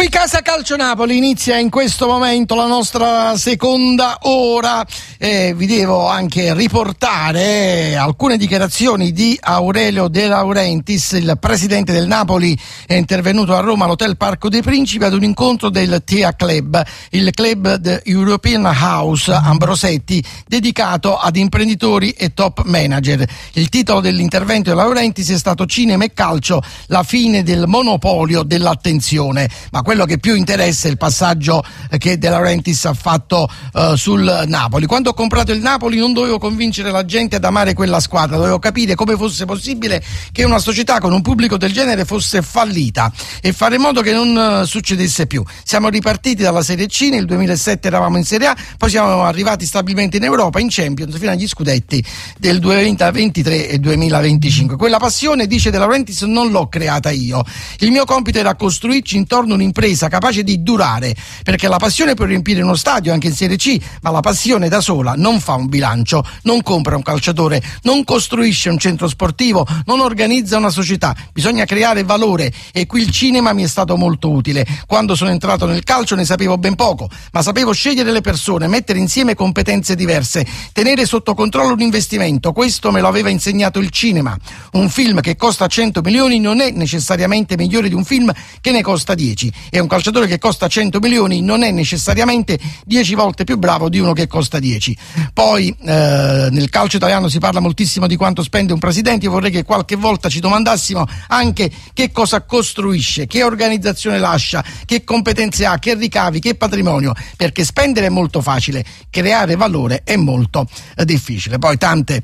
Qui Casa Calcio Napoli inizia in questo momento la nostra seconda ora. Vi devo anche riportare alcune dichiarazioni di Aurelio De Laurentiis, il presidente del Napoli. È intervenuto a Roma all'Hotel Parco dei Principi ad un incontro del TEA Club, il club The European House Ambrosetti, dedicato ad imprenditori e top manager. Il titolo dell'intervento di Laurentiis è stato Cinema e calcio, la fine del monopolio dell'attenzione. Ma quello che più interessa è il passaggio che De Laurentiis ha fatto sul Napoli. Quando ho comprato il Napoli non dovevo convincere la gente ad amare quella squadra, dovevo capire come fosse possibile che una società con un pubblico del genere fosse fallita e fare in modo che non succedesse più. Siamo ripartiti dalla Serie C, nel 2007 eravamo in Serie A, poi siamo arrivati stabilmente in Europa, in Champions, fino agli scudetti del 2023 e 2025. Quella passione, dice De Laurentiis, non l'ho creata io. Il mio compito era costruirci intorno un'impresa capace di durare, perché la passione può riempire uno stadio anche in Serie C, ma la passione da sola non fa un bilancio, non compra un calciatore, non costruisce un centro sportivo, non organizza una società. Bisogna creare valore e qui il cinema mi è stato molto utile. Quando sono entrato nel calcio ne sapevo ben poco, ma sapevo scegliere le persone, mettere insieme competenze diverse, tenere sotto controllo un investimento. Questo me lo aveva insegnato il cinema. Un film che costa 100 milioni non è necessariamente migliore di un film che ne costa 10. E un calciatore che costa 100 milioni non è necessariamente 10 volte più bravo di uno che costa 10. Poi nel calcio italiano si parla moltissimo di quanto spende un presidente. Io vorrei che qualche volta ci domandassimo anche che cosa costruisce, che organizzazione lascia, che competenze ha, che ricavi, che patrimonio, perché spendere è molto facile, creare valore è molto difficile. Poi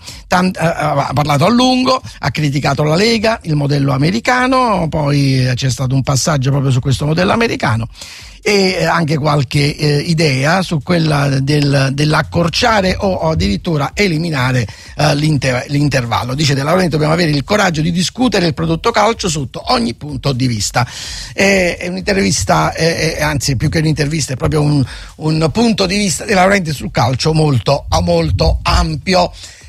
ha parlato a lungo, ha criticato la Lega, il modello americano, poi c'è stato un passaggio proprio su questo modello americano e anche qualche idea su quella dell'accorciare o addirittura eliminare l'intervallo. Dice De Laurentiis: dobbiamo avere il coraggio di discutere il prodotto calcio sotto ogni punto di vista. È un'intervista, anzi più che un'intervista è proprio un punto di vista De Laurentiis sul calcio molto ampio.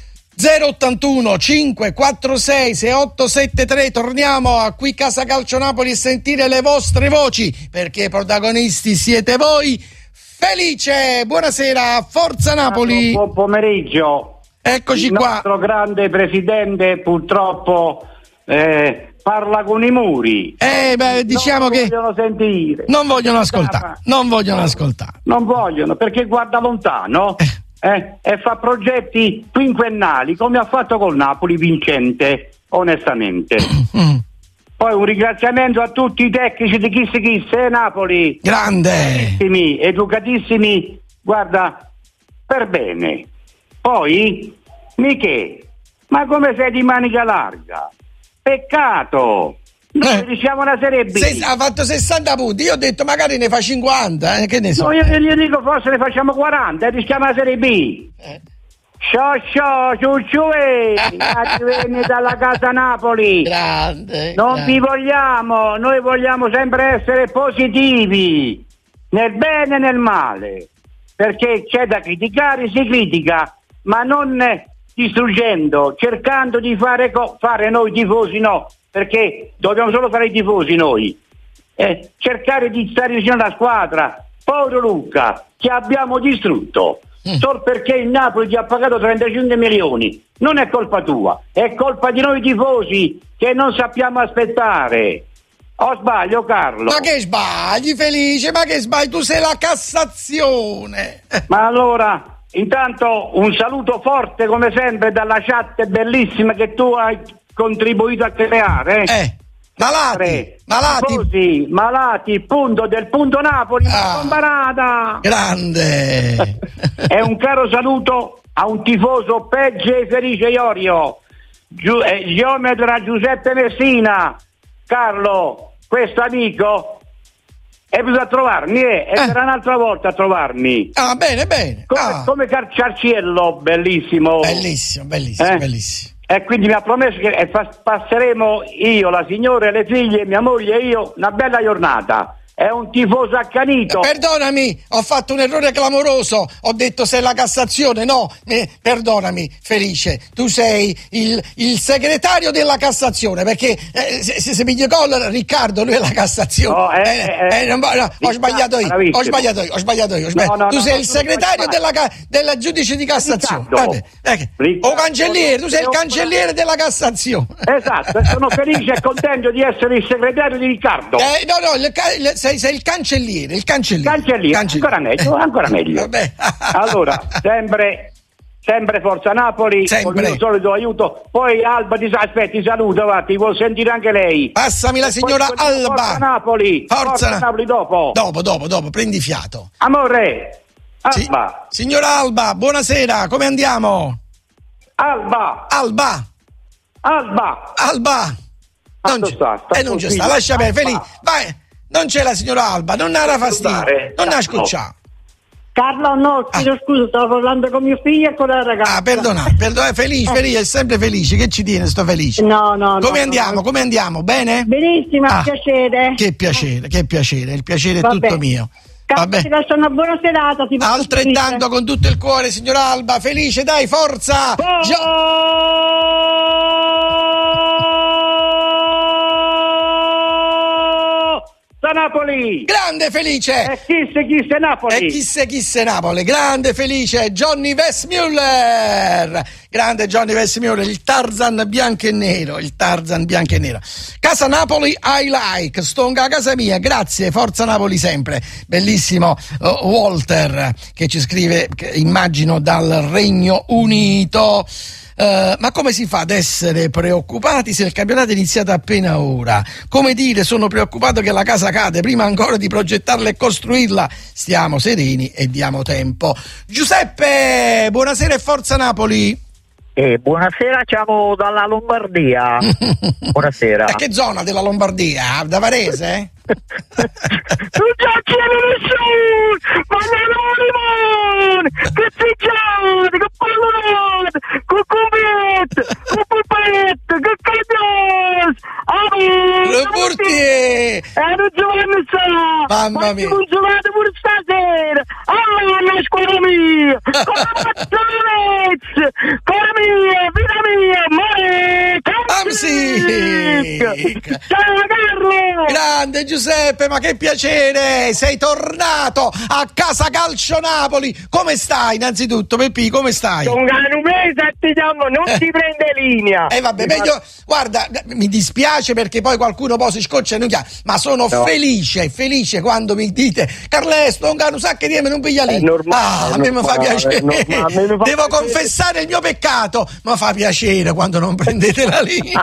081 546 6873. Torniamo a Qui Casa Calcio Napoli e sentire le vostre voci, perché i protagonisti siete voi. Felice, buonasera, forza Napoli. Buon pomeriggio. Eccoci qua. Il nostro grande presidente purtroppo parla con i muri. Diciamo che vogliono sentire. Non vogliono ascoltare. Non vogliono perché guarda lontano. E fa progetti quinquennali come ha fatto col Napoli, vincente, onestamente. Poi un ringraziamento a tutti i tecnici di Kiss Napoli, grande, educatissimi, guarda, per bene. Poi Michè, ma come sei di manica larga? Peccato. Noi siamo una Serie B. Ha fatto 60 punti, io ho detto magari ne fa 50, che ne so. No, io dico forse ne facciamo 40 e rischiamo la Serie B. Vieni dalla casa Napoli. Grande. Vi vogliamo, noi vogliamo sempre essere positivi, nel bene e nel male, perché c'è da criticare, si critica, ma non distruggendo, cercando di fare noi tifosi no. Perché dobbiamo solo fare i tifosi noi, cercare di stare vicino alla squadra. Povero Luca, che abbiamo distrutto solo perché il Napoli ti ha pagato 35 milioni. Non è colpa tua, è colpa di noi tifosi che non sappiamo aspettare. O sbaglio, Carlo? Ma che sbagli, Felice, ma che sbagli? Tu sei la Cassazione. Ma allora, intanto un saluto forte come sempre dalla chat bellissima che tu hai contribuito a creare. Malati, punto del punto Napoli, Barata. Grande. E un caro saluto a un tifoso Pegge e Felice Iorio, geometra Giuseppe Messina. Carlo, questo amico è venuto a trovarmi e sarà un'altra volta a trovarmi. Bene. Come Carciarciello, bellissimo. Bellissimo. E quindi mi ha promesso che passeremo io, la signora, le figlie, mia moglie e io una bella giornata. è un tifoso accanito. Perdonami, ho fatto un errore clamoroso, ho detto sei la Cassazione, no, perdonami Felice, tu sei il segretario della Cassazione, perché se mi dico Riccardo, lui è la Cassazione. Ho sbagliato io. Tu sei il segretario della giudice di Cassazione. Vabbè, o cancelliere, tu sei il cancelliere della Cassazione. Esatto, sono felice e contento di essere il segretario di Riccardo. Sei il cancelliere. Ancora meglio. Vabbè. Allora, sempre Forza Napoli, con il mio solito aiuto. Poi Alba ti saluta, va, ti vuol sentire anche lei. Passami la signora Alba. Forza Napoli. Forza Napoli dopo. Dopo, prendi fiato. Amore, Alba. Signora Alba, buonasera, come andiamo? Alba. Non c'è sta, lascia bene, Felice. Vai. Non c'è la signora Alba, non ha fastidio, non ha scocciato. Carlo, no, chiedo scusa, stavo parlando con mio figlio e con la ragazza. Perdona, Felice, è sempre felice, che ci tiene sto Felice? No. Come andiamo, bene? Benissimo, piacere. Che piacere, il piacere è tutto mio. Vabbè. Ti lascio una buona serata. Altrettanto con tutto il cuore, signora Alba, Felice, dai, forza! Napoli, grande Felice, e chi se Napoli, grande Felice, Johnny Weissmuller, grande Johnny Weissmuller, il Tarzan bianco e nero, Casa Napoli I like, stonga a casa mia, grazie, Forza Napoli sempre, bellissimo. Walter che ci scrive, immagino dal Regno Unito. Ma come si fa ad essere preoccupati se il campionato è iniziato appena ora? Come dire, sono preoccupato che la casa cade, prima ancora di progettarla e costruirla. Stiamo sereni e diamo tempo. Giuseppe, buonasera e Forza Napoli. Buonasera, siamo dalla Lombardia. Buonasera. Da che zona della Lombardia? Da Varese? Non c'è nessuno! Ma non che si gioca, che pallone, che convento, che pulpetto, che caglios! Le Portier! Non giocano sa! Mamma mia! Non giocate pure stasera! La squadra mia! Con vita mia, mare! Ciao Carlo! Grande Giuseppe, ma che piacere! Sei tornato a casa Calcio Napoli! Come stai innanzitutto, Peppi? Come stai? Con un mese non ti prende linea! Vabbè, meglio, guarda, mi dispiace perché poi qualcuno poi si scoccia e non chiama, ma sono felice quando mi dite Carlesto, un sacco di non piglia lì. A me mi fa piacere. Devo confessare il mio peccato, ma fa piacere quando non prendete la linea.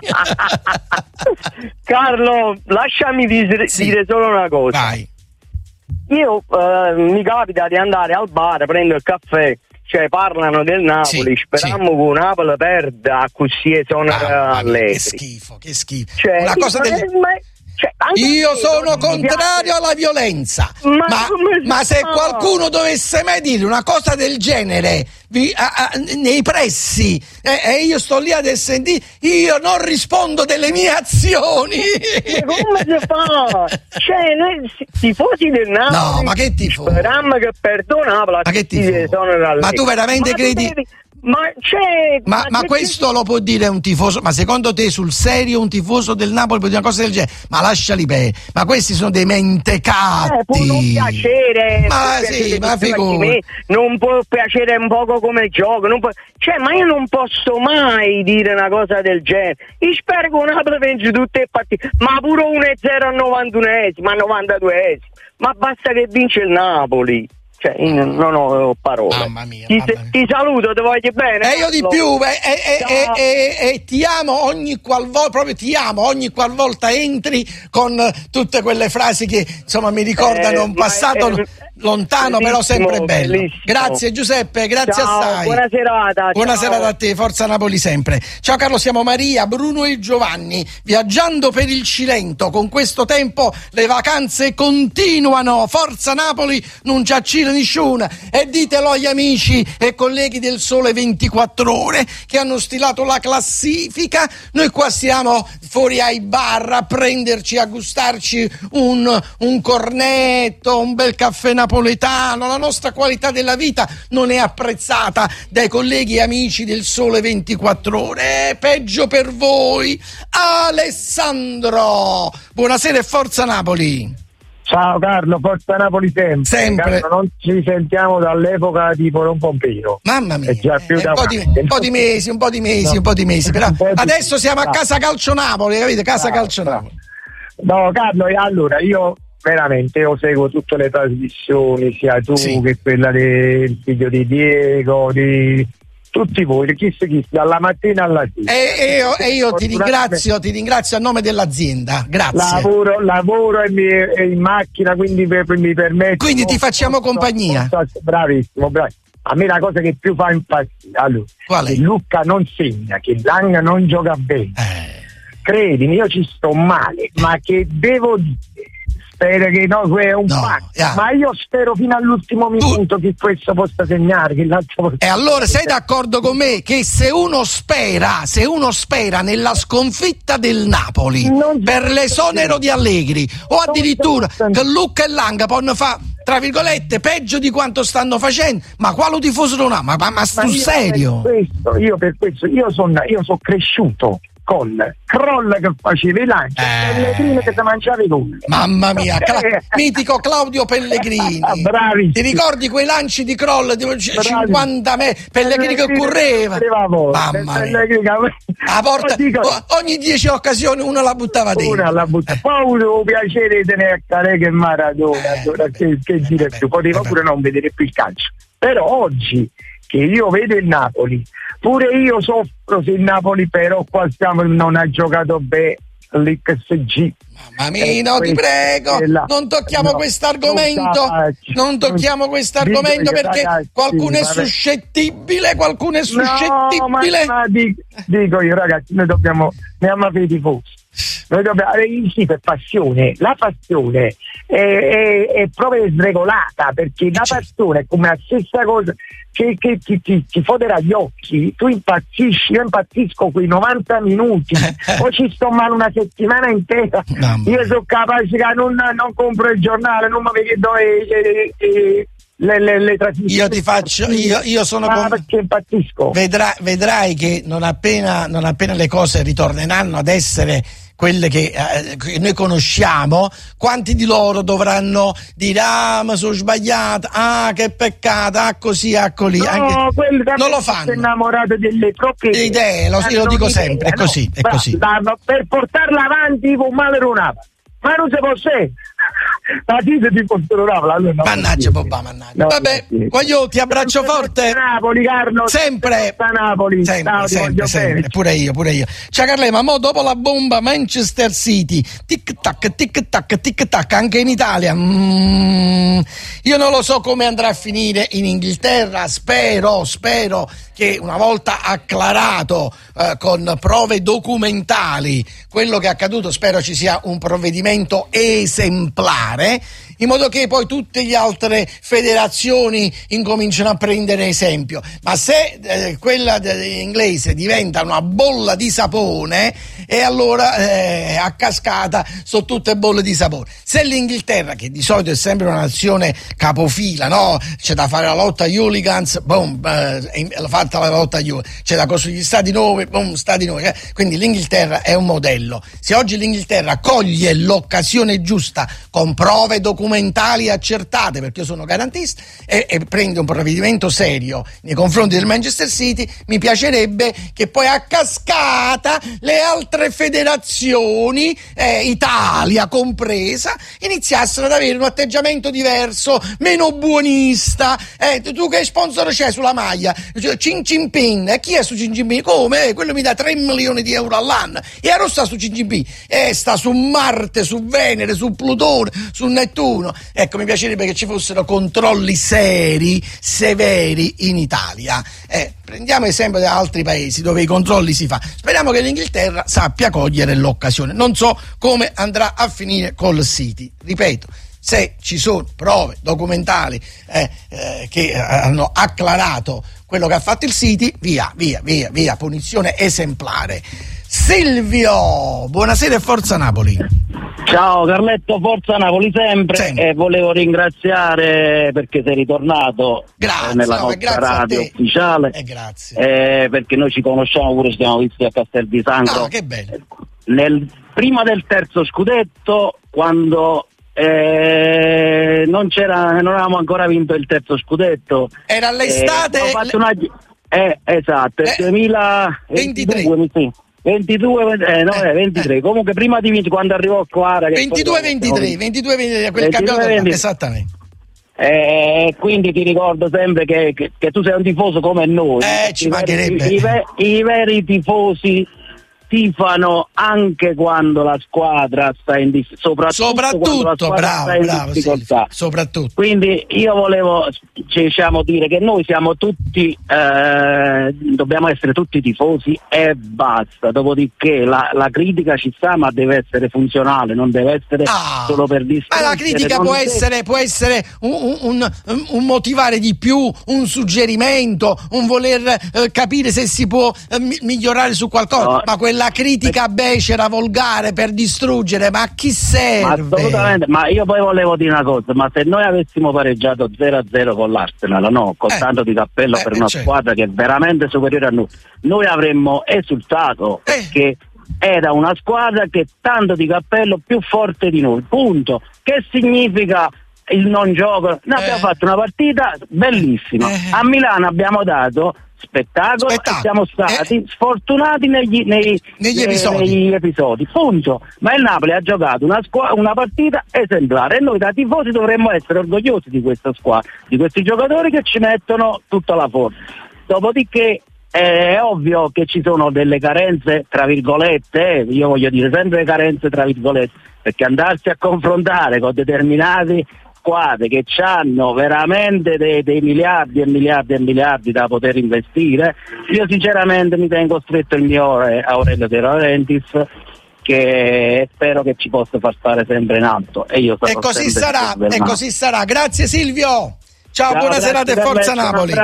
Carlo, lasciami dire solo una cosa. Vai. Io mi capita di andare al bar, prendo il caffè, cioè parlano del Napoli, speriamo che Napoli perda, così sono allegri. Che schifo. Cioè, una cosa io sono contrario alla violenza, ma se qualcuno dovesse mai dire una cosa del genere nei pressi e io sto lì ad sentire, io non rispondo delle mie azioni. Come si fa? Cioè noi tifosi del Napoli, no, ma che tifo? Speriamo che perdona, ma che tifo? Ma tu veramente credi? Ma questo lo può dire un tifoso? Ma secondo te sul serio un tifoso del Napoli può dire una cosa del genere? Ma lasciali bene, ma questi sono dei mentecatti. Può non piacere, ma figurati. Non può piacere un poco come gioco, ma io non posso mai dire una cosa del genere. Io spero che un Napoli vince tutte le partite, ma pure 1-0 al 91esimo, al 92esimo, ma basta che vince il Napoli. Cioè, non ho parole. Mamma mia. Ti saluto, ti voglio bene. E io di più, e ti amo ogni qualvolta entri con tutte quelle frasi che insomma mi ricordano un passato Lontano però sempre bello. Bellissimo. Grazie Giuseppe, grazie Ciao, assai. buona serata. Buona ciao. serata a te, Forza Napoli sempre. Ciao Carlo, siamo Maria, Bruno e Giovanni, viaggiando per il Cilento. Con questo tempo le vacanze continuano. Forza Napoli, non c'è nessuno. E ditelo agli amici e colleghi del Sole 24 Ore che hanno stilato la classifica. Noi qua siamo fuori ai bar a prenderci, a gustarci un cornetto, un bel caffè napoletano. La nostra qualità della vita non è apprezzata dai colleghi e amici del Sole 24 Ore. Peggio per voi. Alessandro, buonasera e Forza Napoli. Ciao Carlo, Forza Napoli sempre. Carlo, non ci sentiamo dall'epoca di Polon Pompeo. Mamma mia, un po' di mesi, però adesso siamo a Casa Calcio Napoli, capite? Casa Calcio Napoli. No Carlo, allora io veramente seguo tutte le trasmissioni, sia tu che quella del figlio di Diego, di tutti voi, chi dalla mattina alla sera. E io ti ringrazio a nome dell'azienda, grazie. Lavoro in macchina, quindi mi permetto. Quindi ti facciamo compagnia. Bravissimo. A me la cosa che più fa impazzire, allora, qual è? Che Lucca non segna, che Lang non gioca bene. Credimi, io ci sto male, ma che devo dire? Spero che è un fatto, ma io spero fino all'ultimo minuto che questo possa segnare, che l'altro possa... E allora sei d'accordo con me che se uno spera nella sconfitta del Napoli per l'esonero di Allegri o addirittura che Lucca e Lang possono fare, tra virgolette, peggio di quanto stanno facendo, ma quale tifoso non ha? Ma sul serio? Per questo sono cresciuto con Kroll che faceva i lanci e Pellegrini che si mangiava i gol. Mamma mia, mitico Claudio Pellegrini. Bravi. Ti ricordi quei lanci di Kroll di 50 metri? Pellegrini che correva. Mamma mia. A porta, ogni 10 occasioni uno la buttava dentro. Poi ho avuto il piacere di tenere Careca e Maradona. Che dire più? Poteva pure non vedere più il calcio. Però oggi che io vedo il Napoli, pure io soffro se il Napoli però qua non ha giocato bene l'XG. Mamma mia, no, ti prego, non tocchiamo quest'argomento, perché ragazzi, qualcuno è suscettibile, ma dico io ragazzi, noi dobbiamo amare i tifosi. Noi dobbiamo per passione. La passione è proprio sregolata, perché la passione è come la stessa cosa che ti foderà gli occhi. Tu impazzisci, io impazzisco quei 90 minuti o ci sto male una settimana intera. Io sono capace che non compro il giornale, non mi vedo le trasmissioni. Io ti faccio, io sono perché impazzisco. Vedrai che non appena le cose ritorneranno ad essere quelle che noi conosciamo, quanti di loro dovranno dire ma sono sbagliato, che peccato, così, colì. No, non lo fanno. Innamorato delle proprie idee, lo dico sempre, è così. Per portarla avanti con male Ronava. Ma non si può essere. Ma dite ti possono allora. Mannaggia Bobba, mannaggia. No, vabbè, voglio, ti abbraccio forte. Napoli, Carlo. Sempre. Napoli. Sempre. Pure io. Ciao Carlema, mo dopo la bomba Manchester City, tic tac, anche in Italia. Io non lo so come andrà a finire in Inghilterra, spero che una volta acclarato con prove documentali quello che è accaduto, spero ci sia un provvedimento esemplare, in modo che poi tutte le altre federazioni incominciano a prendere esempio. Ma se quella inglese diventa una bolla di sapone, e allora a cascata sono tutte bolle di sapone. Se l'Inghilterra, che di solito è sempre una nazione capofila, no? C'è da fare la lotta agli hooligans, fatta la lotta agli hooligans, c'è da costruire gli stadi nuovi, stadi nuovi, quindi l'Inghilterra è un modello. Se oggi l'Inghilterra coglie l'occasione giusta con prove documentali accertate, perché io sono garantista, e prende un provvedimento serio nei confronti del Manchester City, mi piacerebbe che poi a cascata le altre federazioni, Italia compresa, iniziassero ad avere un atteggiamento diverso, meno buonista. Tu che sponsor c'è sulla maglia? Xi Jinping. Chi è su Xi Jinping? Come? Quello mi dà 3 milioni di euro all'anno. E ora sta su Xi Jinping. Sta su Marte, su Venere, su Plutone, su Nettuno. nessuno. Ecco, mi piacerebbe che ci fossero controlli severi in Italia. Prendiamo esempio da altri paesi dove i controlli si fa. Speriamo che l'Inghilterra sappia cogliere l'occasione. Non so come andrà a finire col City. Ripeto, se ci sono prove documentali che hanno acclarato quello che ha fatto il City, via, punizione esemplare. Silvio, buonasera e forza Napoli. Ciao Carletto, forza Napoli sempre. E volevo ringraziare perché sei ritornato nella nostra radio ufficiale. Grazie. Perché noi ci conosciamo pure, ci siamo visti a Castel di Sangro. Che bello. Prima del terzo scudetto, quando non avevamo ancora vinto il terzo scudetto. Era l'estate. Esatto, 2023. 23. Comunque prima di vincere, quando arrivò Quara 22-23 quel campionato, esattamente. Quindi ti ricordo sempre che tu sei un tifoso come noi. Ci mancherebbe. I veri tifosi tifano anche quando la squadra sta in soprattutto bravo, soprattutto. Quindi io volevo dire che noi siamo tutti dobbiamo essere tutti tifosi e basta. Dopodiché la critica ci sta, ma deve essere funzionale, non deve essere solo per distruggere. Ma la critica può essere un motivare di più, un suggerimento, un voler capire se si può migliorare su qualcosa, ma quella critica becera, volgare per distruggere, ma a chi serve? Assolutamente, ma io poi volevo dire una cosa, ma se noi avessimo pareggiato 0-0 con l'Arsenal, con tanto di cappello per una squadra che è veramente superiore a noi avremmo esultato, perché era una squadra che tanto di cappello più forte di noi, punto. Che significa il non gioco? Noi abbiamo fatto una partita bellissima, a Milano abbiamo dato spettacolo. E siamo stati sfortunati negli episodi, punto. Ma il Napoli ha giocato una partita esemplare e noi da tifosi dovremmo essere orgogliosi di questa squadra, di questi giocatori che ci mettono tutta la forza. Dopodiché è ovvio che ci sono delle carenze tra virgolette, io voglio dire sempre carenze tra virgolette, perché andarsi a confrontare con determinati squadre che hanno veramente dei miliardi e miliardi e miliardi da poter investire, io sinceramente mi tengo stretto il mio Aurelio De Laurentiis, che spero che ci possa far stare sempre in alto, e io e così sarà. Grazie Silvio. Ciao, buona serata e forza Napoli.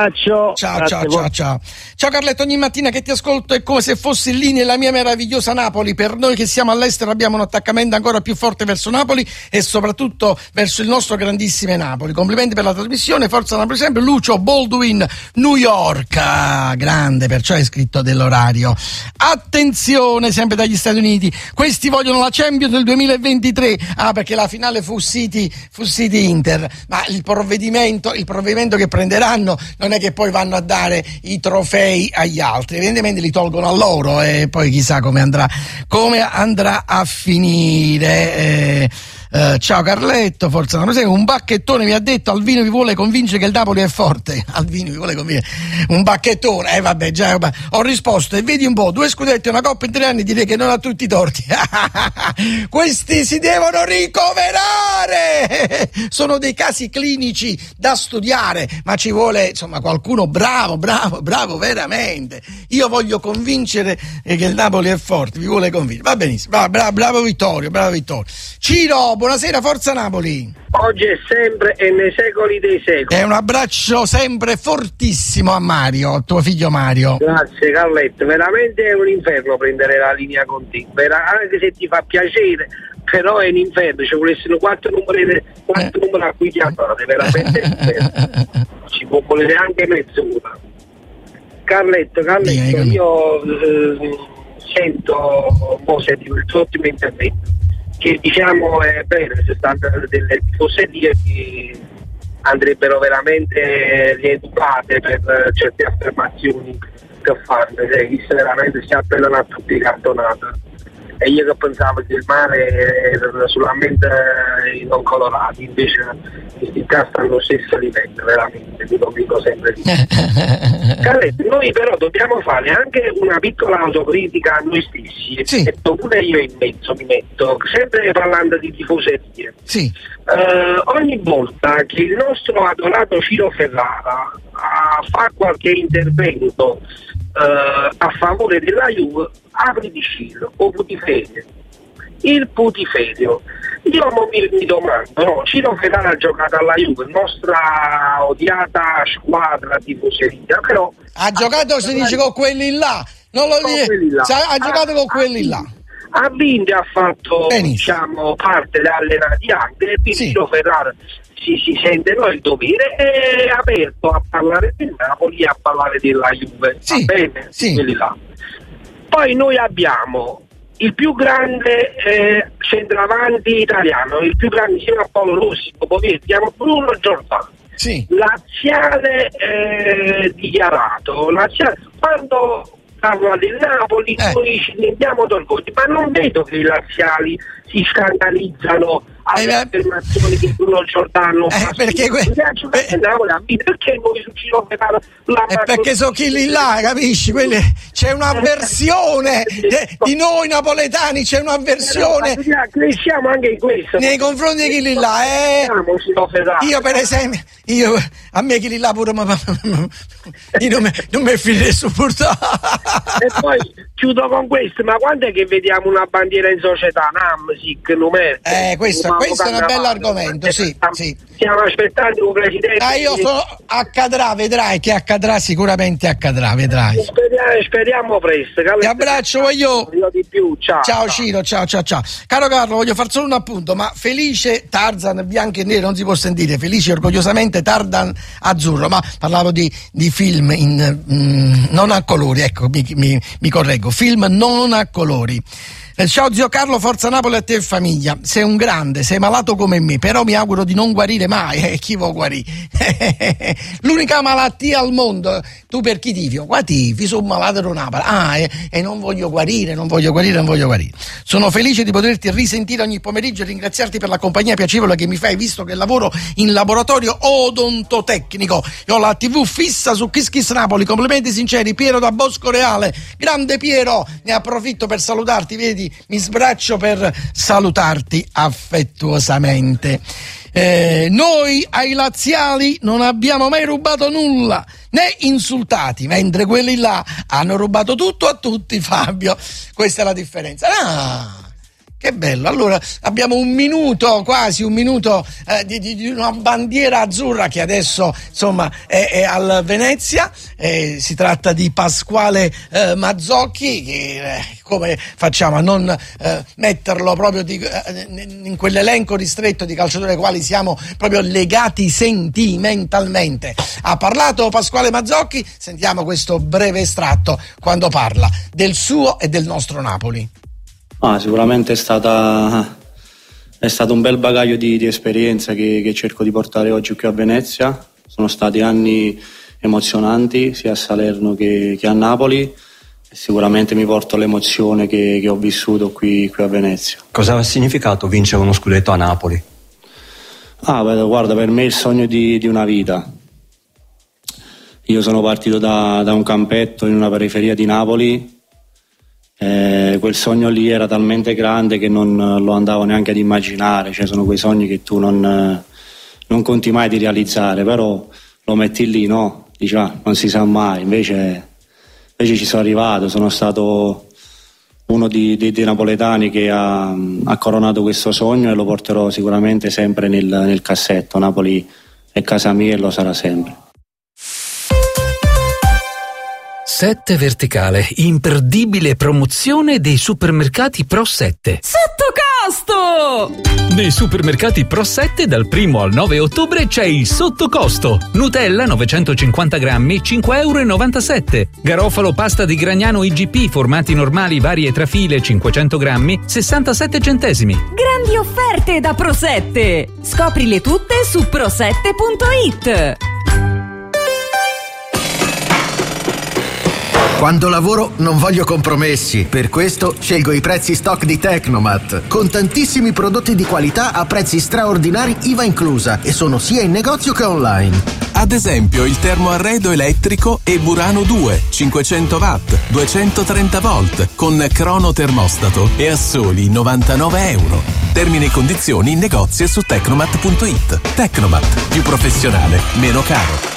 Ciao Carletto, ogni mattina che ti ascolto è come se fossi lì nella mia meravigliosa Napoli. Per noi che siamo all'estero abbiamo un attaccamento ancora più forte verso Napoli e soprattutto verso il nostro grandissimo Napoli. Complimenti per la trasmissione, forza Napoli sempre. Lucio Baldwin, New York, grande, perciò hai scritto dell'orario. Attenzione, sempre dagli Stati Uniti, questi vogliono la Champions del 2023, perché la finale fu City Inter, ma il provvedimento che prenderanno non è che poi vanno a dare i trofei agli altri, evidentemente li tolgono a loro e poi chissà come andrà a finire. Ciao Carletto, forza Napoli. Un bacchettone mi ha detto Alvino vi vuole convincere che il Napoli è forte. Alvino vi vuole convincere, un bacchettone, vabbè, già ho risposto e vedi un po', 2 scudetti e una coppa in 3 anni, direi che non ha tutti i torti. Questi si devono ricoverare, sono dei casi clinici da studiare, ma ci vuole insomma qualcuno bravo veramente. Io voglio convincere che il Napoli è forte, vi vuole convincere, va benissimo, bravo Vittorio. Ciro, buonasera, forza Napoli. Oggi è sempre e nei secoli dei secoli. E un abbraccio sempre fortissimo a Mario, tuo figlio Mario. Grazie Carletto, veramente è un inferno prendere la linea con te, anche se ti fa piacere, però è un inferno, ci volessero 4 numeri a cui chiamare, veramente è un inferno. Ci può volere anche mezz'ora. Carletto, io sento il tuo ottimo intervento, che diciamo è bene, se stanno delle tifoserie che andrebbero veramente rieducate per certe affermazioni che fanno, visto veramente si appellano a tutti cartonata. e io che pensavo che il mare era solamente non colorati, invece questi qua stanno allo stesso livello, veramente, lo dico sempre lì. Carletti, noi però dobbiamo fare anche una piccola autocritica a noi stessi, sì. E pure io in mezzo mi metto, sempre parlando di tifoserie. Sì. Ogni volta che il nostro adorato Ciro Ferrara fa qualche intervento a favore della Juve, apri di Ciro o Putiferio. Il Putiferio, io mi domando, no, Ciro Ferrara ha giocato alla Juve, nostra odiata squadra tifoseria, però ha giocato, si dice, con quelli là, non lo dice, ha giocato con quelli là. Ha vinto e ha fatto, diciamo, parte da allenati anche, e quindi Ciro Ferrara si sente noi il dovere, è aperto a parlare del Napoli e a parlare della Juve, va bene? Sì. Quelli là. Poi noi abbiamo il più grande centravanti italiano, il più grande insieme a Paolo Rossi, dopo si chiama Bruno Giordano. Sì. Laziale dichiarato, quando parla del Napoli noi ci sentiamo d'orgoglio, ma non vedo che i laziali si scandalizzano alle affermazioni di Bruno Giordano, perché noi su Ciro Ferrara perché sono chi lì là, capisci? C'è un'avversione di noi napoletani, c'è un'avversione cresciamo anche in questo nei confronti di chi lì là, io per esempio, a me chi lì là pure io non mi finirei supportato. E poi chiudo con questo, ma quando è che vediamo una bandiera in società, Namsic, numero? Questo è un bel argomento, sì. Stiamo aspettando un presidente. Accadrà, vedrai che accadrà, sicuramente accadrà, vedrai. Speriamo presto. Ti abbraccio, voglio di più. Ciao Ciro, ciao. Caro Carlo, voglio far solo un appunto, ma felice Tarzan bianco e nero non si può sentire, felice orgogliosamente Tarzan azzurro, ma parlavo di film non a colori, ecco, mi correggo, film non a colori. Ciao zio Carlo, forza Napoli a te e famiglia. Sei un grande, sei malato come me, però mi auguro di non guarire mai. Chi vuoi guarire? L'unica malattia al mondo. Tu per chi tifi? Qua tifi, sono malato da Napoli. E non voglio guarire. Sono felice di poterti risentire ogni pomeriggio e ringraziarti per la compagnia piacevole che mi fai, visto che lavoro in laboratorio odontotecnico. Io ho la TV fissa su Kiss Kiss Napoli. Complimenti sinceri, Piero da Bosco Reale. Grande Piero, ne approfitto per salutarti, vedi? Mi sbraccio per salutarti affettuosamente. Noi ai laziali non abbiamo mai rubato nulla, né insultati, mentre quelli là hanno rubato tutto a tutti, Fabio. Questa è la differenza. Che bello, allora abbiamo quasi un minuto di una bandiera azzurra che adesso insomma è al Venezia, si tratta di Pasquale Mazzocchi, che come facciamo a non metterlo proprio in quell'elenco ristretto di calciatori ai quali siamo proprio legati sentimentalmente. Ha parlato Pasquale Mazzocchi, sentiamo questo breve estratto quando parla del suo e del nostro Napoli. Sicuramente è stato un bel bagaglio di esperienza che cerco di portare oggi qui a Venezia. Sono stati anni emozionanti sia a Salerno che a Napoli e sicuramente mi porto l'emozione che ho vissuto qui a Venezia. Cosa ha significato vincere uno scudetto a Napoli? Guarda, per me è il sogno di una vita. Io sono partito da un campetto in una periferia di Napoli. Quel sogno lì era talmente grande che non lo andavo neanche ad immaginare, cioè sono quei sogni che tu non conti mai di realizzare, però lo metti lì, no? Dici non si sa mai, invece ci sono arrivato, sono stato uno dei napoletani che ha coronato questo sogno e lo porterò sicuramente sempre nel cassetto. Napoli è casa mia e lo sarà sempre. 7 Verticale, imperdibile promozione dei supermercati Pro 7. Sottocosto! Nei supermercati Pro 7 dal 1 al 9 ottobre c'è il sottocosto. Nutella 950 grammi, 5,97 €. Garofalo pasta di Gragnano IGP, formati normali varie trafile, 500 grammi, 67 centesimi. Grandi offerte da Pro 7! Scoprile tutte su pro7.it. Quando lavoro non voglio compromessi, per questo scelgo i prezzi stock di Tecnomat, con tantissimi prodotti di qualità a prezzi straordinari IVA inclusa, e sono sia in negozio che online. Ad esempio il termoarredo elettrico e Burano 2, 500 watt, 230 volt, con cronotermostato e a soli 99 euro. Termini e condizioni in negozio e su tecnomat.it. Tecnomat, più professionale, meno caro.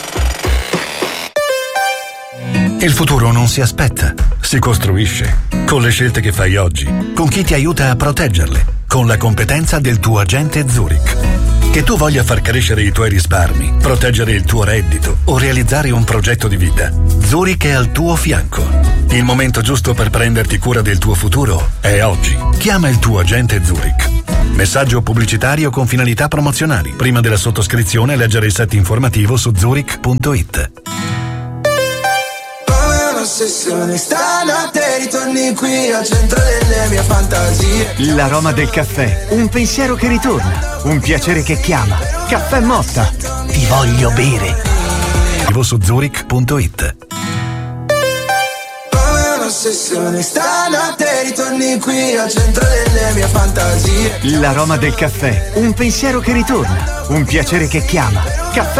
Il futuro non si aspetta, si costruisce. Con le scelte che fai oggi, con chi ti aiuta a proteggerle, con la competenza del tuo agente Zurich. Che tu voglia far crescere i tuoi risparmi, proteggere il tuo reddito o realizzare un progetto di vita, Zurich è al tuo fianco. Il momento giusto per prenderti cura del tuo futuro è oggi. Chiama il tuo agente Zurich. Messaggio pubblicitario con finalità promozionali. Prima della sottoscrizione leggere il set informativo su zurich.it. Stanotte ritorni qui al centro delle mie fantasie. L'aroma del caffè, un pensiero che ritorna, un piacere che chiama. Caffè Motta, ti voglio bere. Su zurich.it. Come un'ossessione, stanotte ritorni qui al centro delle mie fantasie. L'aroma del caffè, un pensiero che ritorna, un piacere che chiama. Caffè